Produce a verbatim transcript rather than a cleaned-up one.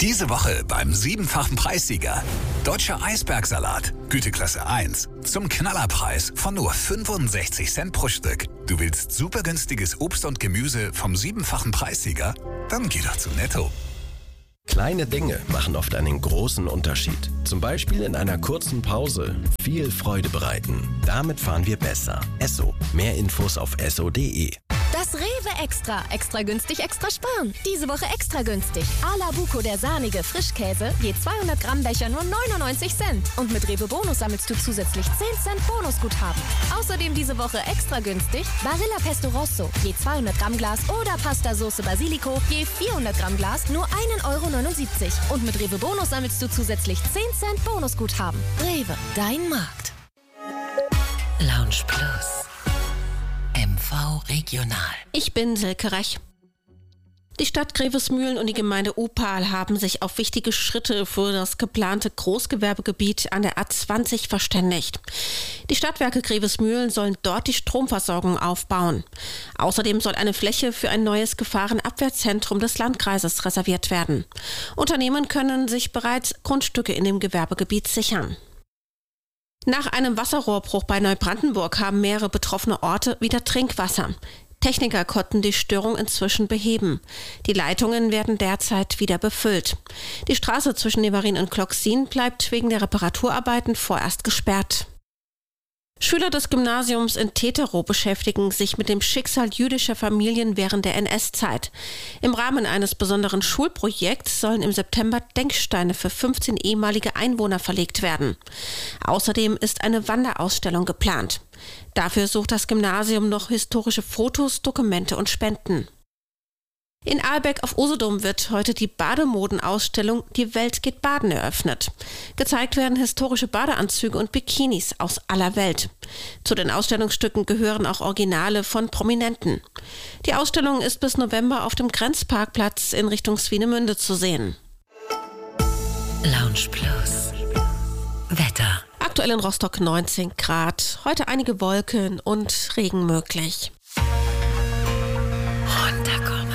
Diese Woche beim siebenfachen Preissieger. Deutscher Eisbergsalat, Güteklasse eins. Zum Knallerpreis von nur fünfundsechzig Cent pro Stück. Du willst super günstiges Obst und Gemüse vom siebenfachen Preissieger? Dann geh doch zu Netto. Kleine Dinge machen oft einen großen Unterschied. Zum Beispiel in einer kurzen Pause viel Freude bereiten. Damit fahren wir besser. Esso. Mehr Infos auf esso punkt de. Das Rewe Extra. Extra günstig, extra sparen. Diese Woche extra günstig. A la Buco, der sahnige Frischkäse, je zweihundert Gramm Becher nur neunundneunzig Cent. Und mit Rewe Bonus sammelst du zusätzlich zehn Cent Bonusguthaben. Außerdem diese Woche extra günstig Barilla Pesto Rosso, je zweihundert Gramm Glas oder Pasta Sauce Basilico, je vierhundert Gramm Glas nur einen Euro neunundsiebzig. Und mit Rewe Bonus sammelst du zusätzlich zehn Cent Bonusguthaben. Rewe, dein Markt. Lounge Plus. M V Regional. Ich bin Silke Rech. Die Stadt Grevesmühlen und die Gemeinde Opal haben sich auf wichtige Schritte für das geplante Großgewerbegebiet an der A zwanzig verständigt. Die Stadtwerke Grevesmühlen sollen dort die Stromversorgung aufbauen. Außerdem soll eine Fläche für ein neues Gefahrenabwehrzentrum des Landkreises reserviert werden. Unternehmen können sich bereits Grundstücke in dem Gewerbegebiet sichern. Nach einem Wasserrohrbruch bei Neubrandenburg haben mehrere betroffene Orte wieder Trinkwasser. Techniker konnten die Störung inzwischen beheben. Die Leitungen werden derzeit wieder befüllt. Die Straße zwischen Nevarin und Kloxin bleibt wegen der Reparaturarbeiten vorerst gesperrt. Schüler des Gymnasiums in Teterow beschäftigen sich mit dem Schicksal jüdischer Familien während der N S-Zeit. Im Rahmen eines besonderen Schulprojekts sollen im September Denksteine für fünfzehn ehemalige Einwohner verlegt werden. Außerdem ist eine Wanderausstellung geplant. Dafür sucht das Gymnasium noch historische Fotos, Dokumente und Spenden. In Ahlbeck auf Usedom wird heute die Bademodenausstellung Die Welt geht baden eröffnet. Gezeigt werden historische Badeanzüge und Bikinis aus aller Welt. Zu den Ausstellungsstücken gehören auch Originale von Prominenten. Die Ausstellung ist bis November auf dem Grenzparkplatz in Richtung Swinemünde zu sehen. Lounge Plus. Wetter. Aktuell in Rostock neunzehn Grad. Heute einige Wolken und Regen möglich. Runterkommen.